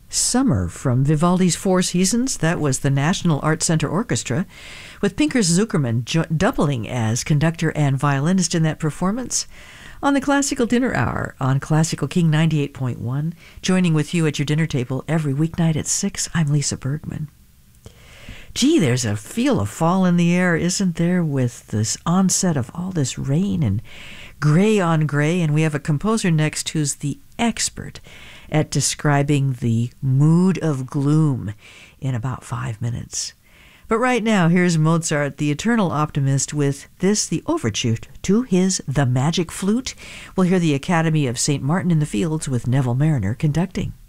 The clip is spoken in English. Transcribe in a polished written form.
Summer from Vivaldi's Four Seasons. That was the National Arts Center Orchestra, with Pinker Zuckerman doubling as conductor and violinist in that performance. On the Classical Dinner Hour on Classical King 98.1, joining with you at your dinner table every weeknight at 6, I'm Lisa Bergman. Gee, there's a feel of fall in the air, isn't there, with this onset of all this rain and gray on gray, and we have a composer next who's the expert at describing the mood of gloom in about 5 minutes. But right now, here's Mozart, the eternal optimist, with this, the overture to his The Magic Flute. We'll hear the Academy of St. Martin in the Fields with Neville Marriner conducting.